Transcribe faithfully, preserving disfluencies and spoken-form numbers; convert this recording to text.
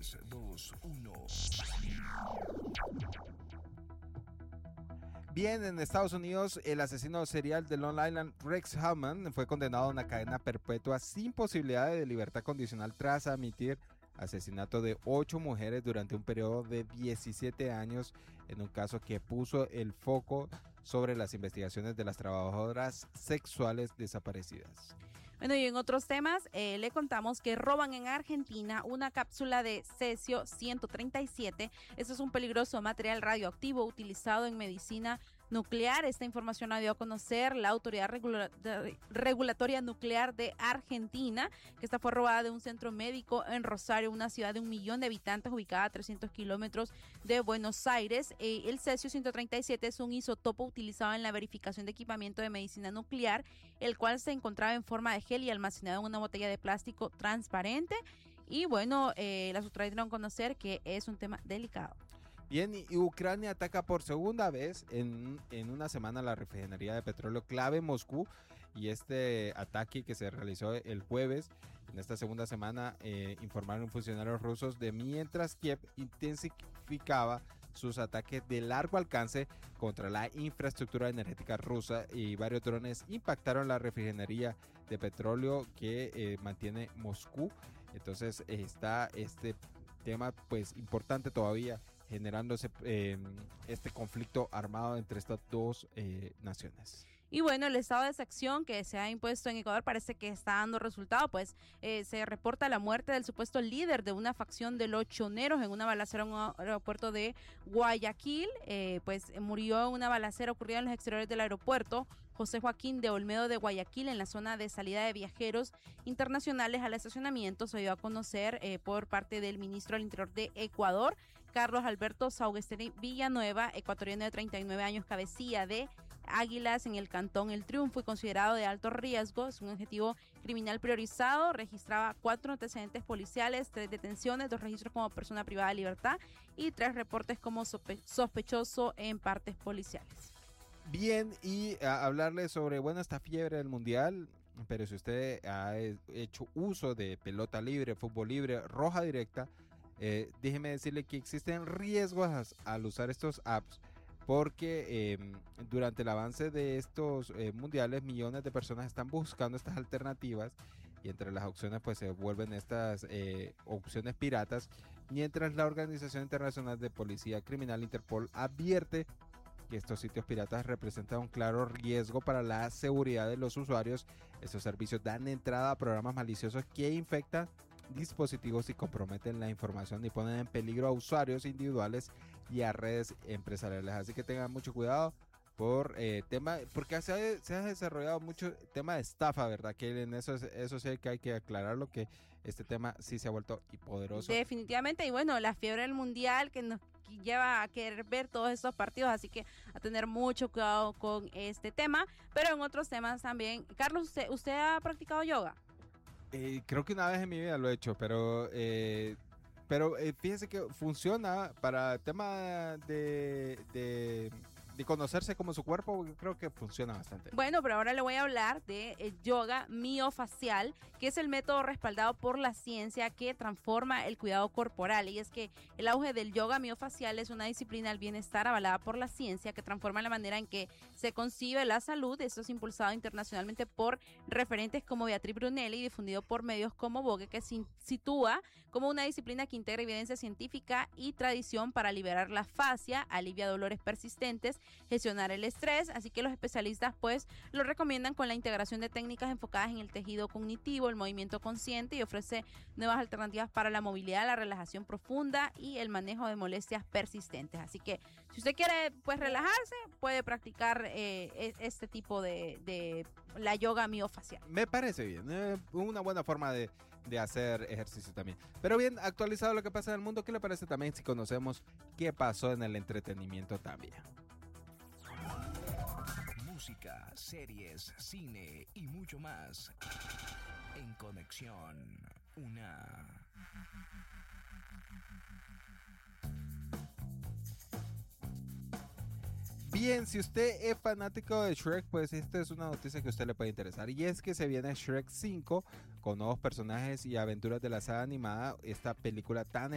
tres, dos, uno. Bien, en Estados Unidos, el asesino serial de Long Island, Rex Hellman, fue condenado a una cadena perpetua sin posibilidad de libertad condicional tras admitir asesinato de ocho mujeres durante un periodo de diecisiete años en un caso que puso el foco sobre las investigaciones de las trabajadoras sexuales desaparecidas. Bueno, y en otros temas, eh, le contamos que roban en Argentina una cápsula de cesio ciento treinta y siete. Esto es un peligroso material radioactivo utilizado en medicina nuclear. Esta información la dio a conocer la Autoridad Regula- de- Regulatoria Nuclear de Argentina, que esta fue robada de un centro médico en Rosario, una ciudad de un millón de habitantes ubicada a trescientos kilómetros de Buenos Aires. Eh, el cesio ciento treinta y siete es un isótopo utilizado en la verificación de equipamiento de medicina nuclear, el cual se encontraba en forma de gel y almacenado en una botella de plástico transparente. Y bueno, eh, las autoridades dieron a conocer que es un tema delicado. Bien, y Ucrania ataca por segunda vez en, en una semana la refinería de petróleo clave en Moscú, y este ataque que se realizó el jueves, en esta segunda semana, eh, informaron funcionarios rusos de mientras Kiev intensificaba sus ataques de largo alcance contra la infraestructura energética rusa, y varios drones impactaron la refinería de petróleo que eh, mantiene Moscú. Entonces eh, está este tema pues importante todavía, generándose eh, este conflicto armado entre estas dos eh, naciones. Y bueno, el estado de excepción que se ha impuesto en Ecuador parece que está dando resultado, pues eh, se reporta la muerte del supuesto líder de una facción de los choneros en una balacera en un aeropuerto de Guayaquil. Eh, pues murió en una balacera ocurrida en los exteriores del aeropuerto José Joaquín de Olmedo de Guayaquil, en la zona de salida de viajeros internacionales al estacionamiento. Se dio a conocer eh, por parte del ministro del Interior de Ecuador, Carlos Alberto Saugesteni Villanueva, ecuatoriano de treinta y nueve años, cabecilla de Águilas en el cantón El Triunfo y considerado de alto riesgo. Es un objetivo criminal priorizado. Registraba cuatro antecedentes policiales, tres detenciones, dos registros como persona privada de libertad y tres reportes como sospe- sospechoso en partes policiales. Bien, y a hablarles sobre, bueno, esta fiebre del mundial, pero si usted ha hecho uso de pelota libre, fútbol libre, roja directa, eh, déjeme decirle que existen riesgos al usar estos apps, porque eh, durante el avance de estos eh, mundiales, millones de personas están buscando estas alternativas, y entre las opciones pues se vuelven estas eh, opciones piratas, mientras la Organización Internacional de Policía Criminal, Interpol, advierte que estos sitios piratas representan un claro riesgo para la seguridad de los usuarios. Estos servicios dan entrada a programas maliciosos que infectan dispositivos y comprometen la información y ponen en peligro a usuarios individuales y a redes empresariales. Así que tengan mucho cuidado por eh, tema, porque se ha, se ha desarrollado mucho tema de estafa, ¿verdad? Que en eso, eso sí que hay que aclararlo, que este tema sí se ha vuelto y poderoso. Definitivamente, y bueno, la fiebre del mundial que nos lleva a querer ver todos estos partidos, así que a tener mucho cuidado con este tema, pero en otros temas también. Carlos, ¿usted, usted ha practicado yoga? Eh, creo que una vez en mi vida lo he hecho, pero eh, pero eh, fíjense que funciona para el tema de, de, de conocerse como su cuerpo. Creo que funciona bastante. Bueno, pero ahora le voy a hablar de eh, yoga miofacial, que es el método respaldado por la ciencia que transforma el cuidado corporal. Y es que el auge del yoga miofacial es una disciplina del bienestar avalada por la ciencia que transforma la manera en que se concibe la salud. Esto es impulsado internacionalmente por referentes como Beatriz Brunelli y difundido por medios como Vogue, que se sitúa como una disciplina que integra evidencia científica y tradición para liberar la fascia, alivia dolores persistentes, gestionar el estrés. Así que los especialistas pues lo recomiendan con la integración de técnicas enfocadas en el tejido cognitivo, el movimiento consciente, y ofrece nuevas alternativas para la movilidad, la relajación profunda y el manejo de molestias persistentes. Así que si usted quiere pues relajarse, puede practicar eh, este tipo de, de la yoga miofacial. Me parece bien, eh, una buena forma de, de hacer ejercicio también. Pero bien, actualizado lo que pasa en el mundo, ¿qué le parece también si conocemos qué pasó en el entretenimiento también? Música, series, cine y mucho más. En Conexión Una. Bien, si usted es fanático de Shrek, pues esta es una noticia que a usted le puede interesar. Y es que se viene Shrek cinco con nuevos personajes y aventuras de la saga animada. Esta película tan